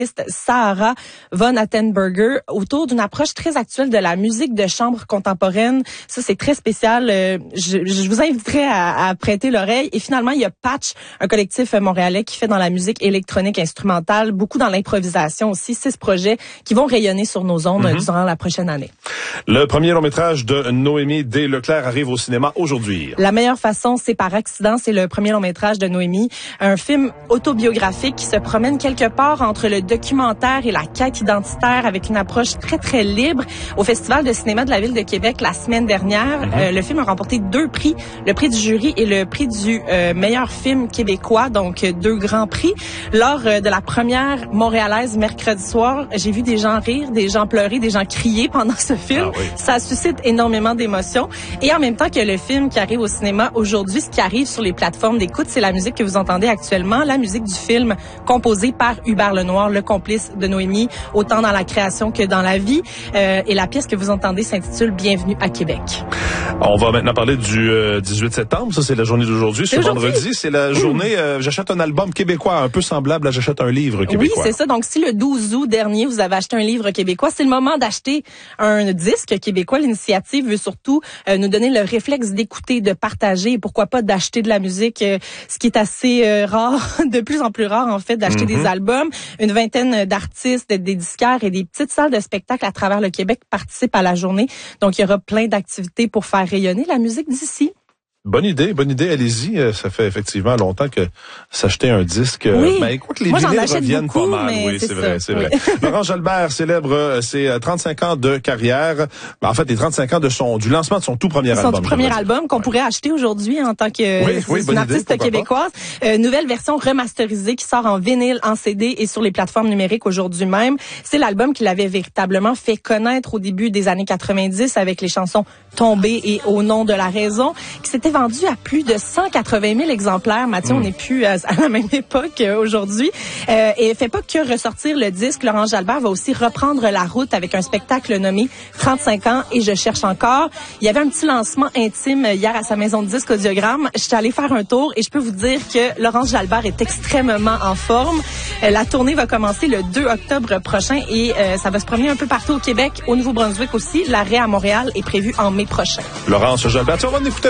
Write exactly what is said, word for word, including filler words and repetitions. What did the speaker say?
Sahara von Attenberger autour d'une approche très actuelle de la musique de chambre contemporaine. Ça, c'est très spécial. Euh, je, je vous inviterai à, à prêter l'oreille. Et finalement, il y a Patch, un collectif montréalais qui fait dans la musique électronique instrumentale, beaucoup dans l'improvisation aussi. Six projets qui vont rayonner sur nos ondes mm-hmm. durant la prochaine année. Le premier long métrage de Noémie Desleclerc arrive au cinéma aujourd'hui. La meilleure façon, c'est par accident. C'est le premier long métrage de Noémie. Un film autobiographique qui se promène quelque part entre le documentaire et la quête identitaire avec une approche très, très libre. Au Festival de cinéma de la Ville de Québec la semaine dernière, mm-hmm. euh, le film a remporté deux prix, le prix du jury et le prix du euh, meilleur film québécois, donc euh, deux grands prix. Lors euh, de la première montréalaise mercredi soir, j'ai vu des gens rire, des gens pleurer, des gens crier pendant ce film. Ah oui. Ça suscite énormément d'émotions. Et en même temps que le film qui arrive au cinéma aujourd'hui, ce qui arrive sur les plateformes d'écoute, c'est la musique que vous entendez actuellement, la musique du film composée par Hubert Lenoir, le complice de Noémie, autant dans la création que dans la vie. Euh, et la pièce que vous entendez s'intitule Bienvenue à Québec. On va maintenant parler du euh, dix-huit septembre. Ça, c'est la journée d'aujourd'hui. C'est vendredi. C'est la journée euh, j'achète un album québécois un peu semblable à j'achète un livre québécois. Oui, c'est ça. Donc, si le douze août dernier, vous avez acheté un livre québécois, c'est le moment d'acheter un disque québécois. L'initiative veut surtout euh, nous donner le réflexe d'écouter, de partager et pourquoi pas d'acheter de la musique, euh, ce qui est assez euh, rare, de plus en plus rare en fait, d'acheter mm-hmm. des albums. Une vingtaine d'artistes, des disquaires et des petites salles de spectacle à travers le Québec participent à la journée. Donc, il y aura plein d'activités pour faire rayonner la musique d'ici. Bonne idée, bonne idée, allez-y. Ça fait effectivement longtemps que s'acheter un disque. Oui. Ben écoute, les Moi, vinyles reviennent beaucoup, pas mal. Oui, c'est, c'est vrai, c'est oui. vrai. Laurent Jalbert célèbre ses trente-cinq ans de carrière. Ben, en fait, les trente-cinq ans de son du lancement de son tout premier son album. Son tout premier album qu'on ouais. pourrait acheter aujourd'hui en tant que oui, oui, une artiste idée, québécoise. Euh, nouvelle version remasterisée qui sort en vinyle, en C D et sur les plateformes numériques aujourd'hui même. C'est l'album qu'il avait véritablement fait connaître au début des années quatre-vingt-dix avec les chansons Tombées et Au nom de la raison, qui s'était vendu à plus de cent quatre-vingt mille exemplaires. Mathieu, mmh. on n'est plus à, à la même époque euh, aujourd'hui. Euh, et fait pas que ressortir le disque. Laurent Jalbert va aussi reprendre la route avec un spectacle nommé trente-cinq ans et je cherche encore. Il y avait un petit lancement intime hier à sa maison de disque Audiogramme. Je suis allée faire un tour et je peux vous dire que Laurent Jalbert est extrêmement en forme. Euh, la tournée va commencer le deux octobre prochain et euh, ça va se promener un peu partout au Québec, au Nouveau-Brunswick aussi. L'arrêt à Montréal est prévu en mai prochain. Laurence Jalbert, on va en écouter